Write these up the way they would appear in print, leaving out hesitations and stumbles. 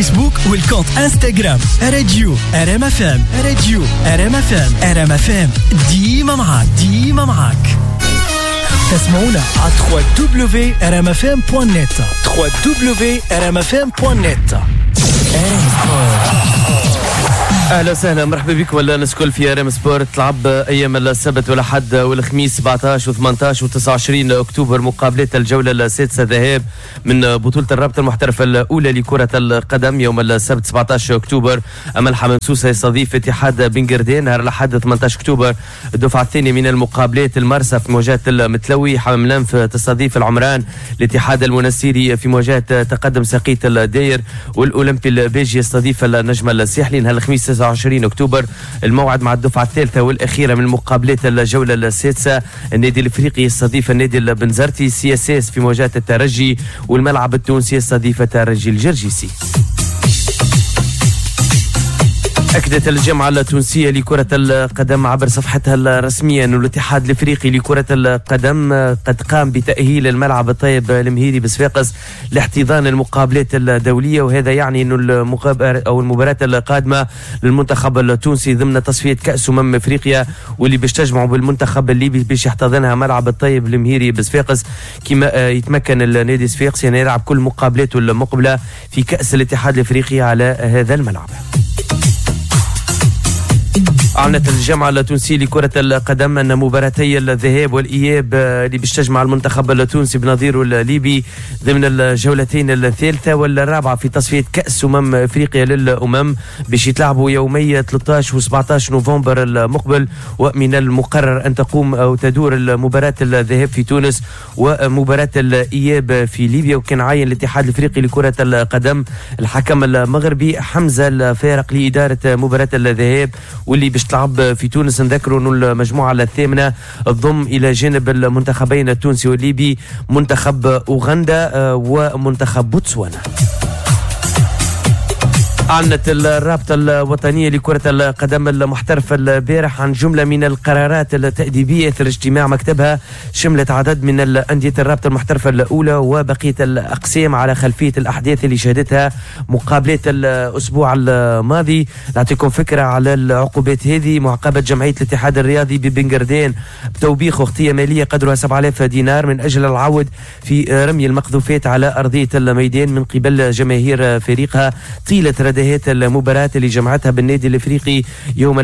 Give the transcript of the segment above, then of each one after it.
فيسبوك والكونت انستغرام راديو RMFM. راديو RMFM. RMFM ديما معاك. تسمعونا على www.rmfm.net. www.rmfm.net. اهلا وسهلا، مرحبا بكم. ولا نسكل في ريم سبورت. تلعب ايام السبت والاحد والخميس 17 و18 و29 اكتوبر مقابلات الجوله السادسه ذهاب من بطوله الرابطه المحترفه الاولى لكره القدم. يوم السبت 17 اكتوبر امل حمام سوسه يستضيف اتحاد بن قردين. نهار الاحد 18 اكتوبر الدفعه الثانيه من المقابلات، المرسى في مواجهه المتلوي، حمام لنف تستضيف العمران، الاتحاد المنستيري في مواجهه تقدم ساقية الداير، والاولمبي البيجي يستضيف النجم الساحلي. نهار الخميس 29 اكتوبر الموعد مع الدفعه الثالثه والاخيره من مقابلات الجوله السادسه. النادي الافريقي يستضيف النادي البنزرتي، CSS في مواجهه الترجي، والملعب التونسي يستضيف الترجي الجرجيسي. أكدت الجامعة التونسية لكرة القدم عبر صفحتها الرسمية أن الاتحاد الإفريقي لكرة القدم قد قام بتأهيل الملعب الطيب المهيري بصفاقس لاحتضان المقابلات الدولية، وهذا يعني أن المباراة القادمة للمنتخب التونسي ضمن تصفية كأس أفريقيا، واللي باش تجمعوا بالمنتخب الليبي باش يحتضنها ملعب الطيب المهيري بصفاقس، كما يتمكن النادي صفاقس يعني يلعب كل مقابلاته المقبلة في كأس الاتحاد الإفريقي على هذا الملعب. أعلنت الجامعة التونسية لكرة القدم أن مباراتي الذهاب والإياب اللي باش تجمع المنتخب التونسي بنظيره الليبي ضمن الجولتين الثالثة والرابعة في تصفية كأس أفريقيا للأمم باش يتلعبوا يومي 13 و17 نوفمبر المقبل. ومن المقرر أن تقوم أو تدور المباراة الذهاب في تونس ومباراة الإياب في ليبيا. وكان عين الاتحاد الإفريقي لكرة القدم الحكم المغربي حمزة الفارق لإدارة مباراة الذهاب واللي باش تلعب في تونس. نذكروا أن المجموعة الثامنة تضم إلى جانب المنتخبين التونسي والليبي منتخب أوغندا ومنتخب بوتسوانا. أعلنت الرابطة الوطنية لكرة القدم المحترفة البارح عن جملة من القرارات التأديبية إثر اجتماع مكتبها شملت عدد من الأندية الرابطة المحترفة الأولى وبقية الأقسام على خلفية الأحداث اللي شهدتها مقابلات الأسبوع الماضي. نعطيكم فكرة على العقوبات هذه: معاقبة جمعية الاتحاد الرياضي ببن قردين بتوبيخ وقتية مالية قدرها 7000 دينار من أجل العود في رمي المقذوفات على أرضية الميدان من قبل جماهير فريقها طيلة ردهات المباراة اللي جمعتها بالنادي الافريقي يوم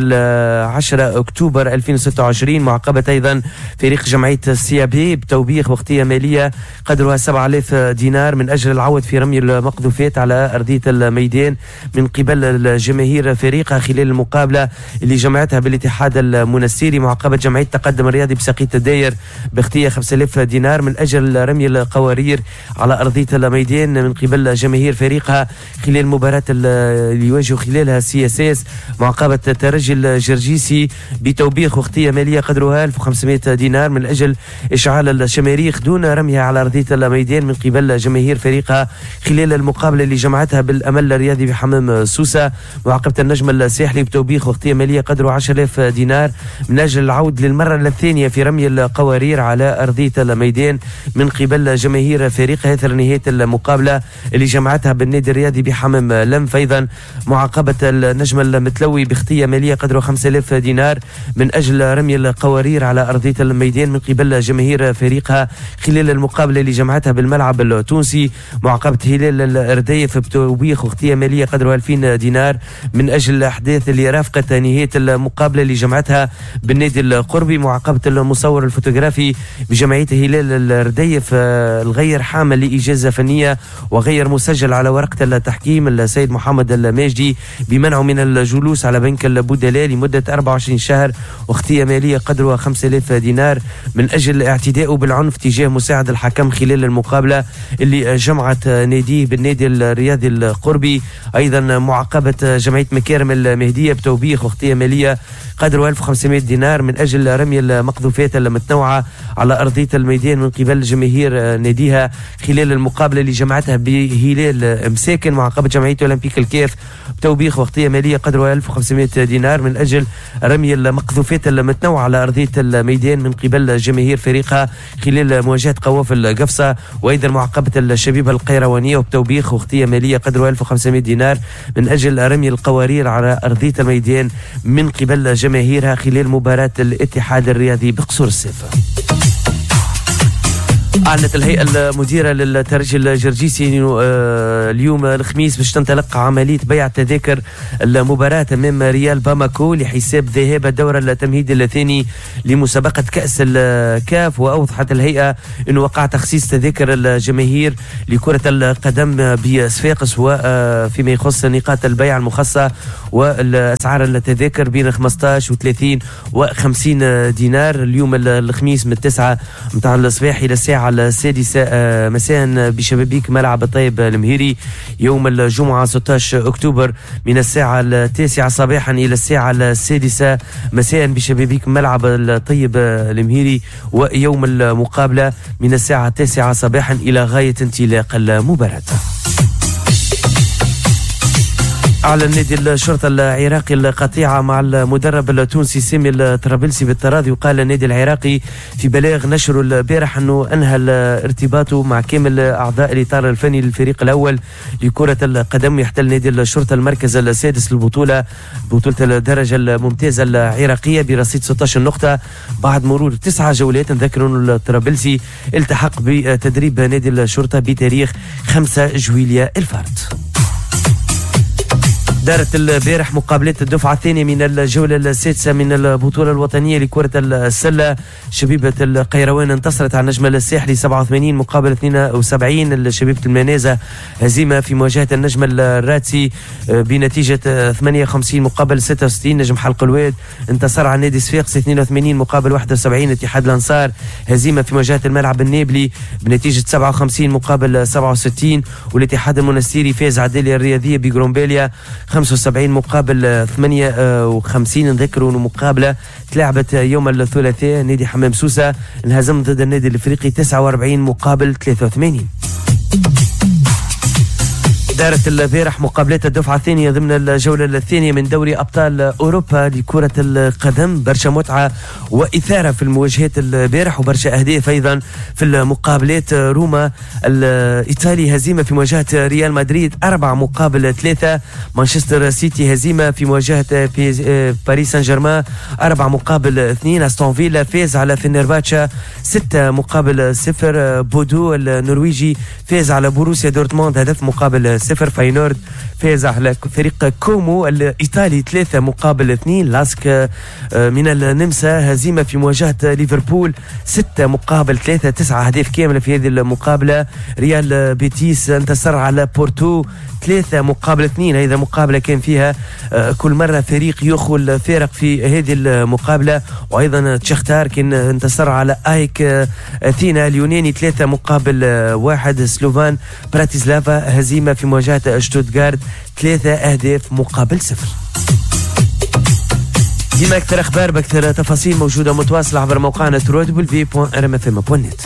10 اكتوبر 2026. معاقبة ايضا فريق جمعية السيابي بتوبيخ وقتية مالية قدرها 7000 دينار من اجل العود في رمي المقذوفات على ارضية الميدان من قبل الجماهير فريقها خلال المقابلة اللي جمعتها بالاتحاد المنستيري. معاقبة جمعية التقدم الرياضي بساقية الداير باختيار 5000 دينار من اجل رمي القوارير على ارضية الميدان من قبل جماهير فريقها خلال مباراة اللي يواجه خلالها CSS. معاقبة الترجي الجرجيسي بتوبيخ وقتية مالية قدرها 1500 دينار من أجل إشعال الشماريخ دون رميها على أرضية الميدان من قبل جماهير فريقها خلال المقابلة اللي جمعتها بالأمل الرياضي بحمام سوسة. معاقبة النجم الساحلي بتوبيخ وقتية مالية قدره 10000 دينار من أجل العود للمرة الثانية في رمي القوارير على أرضية الميدان من قبل جماهير فريقها إثر نهاية المقابلة اللي جمعتها بالنادي الرياضي بحمام لنف. أيضا معاقبة النجم المتلوي باختية مالية قدره 5000 دينار من أجل رمي القوارير على أرضية الميدان من قبل جماهير فريقها خلال المقابلة اللي جمعتها بالملعب التونسي. معاقبة هلال الرديف بتوبيخ واختية مالية قدره 2000 دينار من أجل الأحداث اللي رافقت نهاية المقابلة اللي جمعتها بالنادي القربي. معاقبة المصور الفوتوغرافي بجمعية هلال الرديف الغير حامل لإجازة فنية وغير مسجل على ورقة التحكيم السيد محمد الماجدي بمنعه من الجلوس على بنك البودلاء لمدة 24 شهر واختية مالية قدرها 5000 دينار من أجل اعتدائه بالعنف تجاه مساعد الحكم خلال المقابلة اللي جمعت ناديه بالنادي الرياضي القربي. أيضا معاقبة جمعية مكارم المهدية بتوبيخ واختية مالية قدره 1500 دينار من أجل رمي المقذوفات المتنوعة على أرضية الميدان من قبل جماهير ناديها خلال المقابلة اللي جمعتها بهلال مساكن. معاقبة جمعية أولمبيك الكاف بتوبيخ وقتية مالية قدرها 1500 دينار من أجل رمي المقذوفات المتنوعة على أرضية الميدان من قبل جماهير فريقها خلال مواجهة قوافل قفصة، وأيضا معاقبة الشبيبة القيروانية وبتوبيخ وقتية مالية قدرها 1500 دينار من أجل رمي القوارير على أرضية الميدان من قبل جماهيرها خلال مباراة الاتحاد الرياضي بقصور السيف. أعلنت الهيئة المديرة للترجي الجرجيسي أنه اليوم الخميس باش تنطلق عملية بيع تذاكر المباراة أمام ريال باماكو لحساب ذهاب الدورة التمهيدي الثاني لمسابقة كأس الكاف. وأوضحت الهيئة أنه وقع تخصيص تذاكر الجماهير لكرة القدم بصفاقس وفيما يخص نقاط البيع المخصصة والأسعار التذاكر بين 15 و30 و50 دينار اليوم الخميس من 9 متاع الصباح إلى الساعة 6 مساء بشبابيك ملعب الطيب المهيري. يوم الجمعة 16 أكتوبر من الساعة 9 صباحا إلى الساعة 6 مساء بشبابيك ملعب الطيب المهيري. ويوم المقابلة من الساعة 9 صباحا إلى غاية انطلاق المباراة. أعلن نادي الشرطة العراقي القطيعة مع المدرب التونسي سامي الطرابلسي بالتراضي. وقال النادي العراقي في بلاغ نشره البارح أنه أنهى ارتباطه مع كامل أعضاء الإطار الفني للفريق الأول لكرة القدم. يحتل نادي الشرطة المركز السادس للبطولة، بطولة الدرجة الممتازة العراقية برصيد 16 نقطة بعد مرور 9 جولات. نذكر أن الطرابلسي التحق بتدريب نادي الشرطة بتاريخ 5 جويلية الفارط. دارت البارح مقابلات الدفعة الثانية من الجولة السادسة من البطولة الوطنية لكرة السلة. شبيبة القيروان انتصرت على النجم الساحلي 87 مقابل 72. شبيبة المنازة هزيمة في مواجهة النجم الراتسي بنتيجة 58 مقابل 66. نجم حلق الواد انتصر على نادي صفاقس 82 مقابل 71. اتحاد الأنصار هزيمة في مواجهة الملعب النابلي بنتيجة 57 مقابل 67. والاتحاد المنستيري فاز على الدالية الرياضية بجرومباليا 75 مقابل 58. نذكروا انه مقابله تلعبت يوم الثلاثاء. نادي حمام سوسه انهزم ضد النادي الافريقي 49 مقابل 83. دارت البارح مقابلات الدفعة الثانية ضمن الجولة الثانية من دوري أبطال أوروبا لكرة القدم. برشا متعة وإثارة في المواجهات البارح وبرشا أهداف أيضا في المقابلات. روما الإيطالي هزيمة في مواجهة ريال مدريد 4 مقابل 3. مانشستر سيتي هزيمة في مواجهة باريس سان جيرمان 4 مقابل 2. أستون فيلا فاز على فينيرباتشا 6 مقابل 0. بودو النرويجي فاز على بوروسيا دورتموند هدف مقابل 0. فاينورد فاز على فريق كومو الإيطالي 3 مقابل 2. لاسك من النمسا هزيمة في مواجهة ليفربول 6 مقابل 3. 9 أهداف كاملة في هذه المقابلة. ريال بيتيس انتصر على بورتو 3 مقابل 2. هذه مقابلة كان فيها كل مرة فريق يخل فارق في هذه المقابلة. وأيضا تشختار كان انتصر على آيك أثينا اليوناني 3 مقابل 1. سلوفان براتيسلافا هزيمة في مواجهة شتوتغارت 3 أهداف مقابل 0. ديما أكثر أخبار بأكثر تفاصيل موجودة متواصلة عبر موقعنا www.rmfm.net.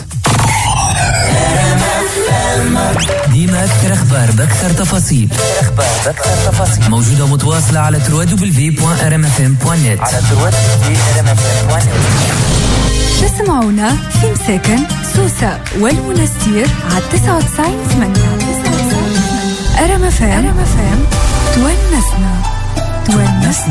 ديما أكثر أخبار بأكثر تفاصيل موجودة متواصلة على www.rmfm.net. تسمعونا في مساكن سوسة والمنستير على 99.8. RMFM تونسنا.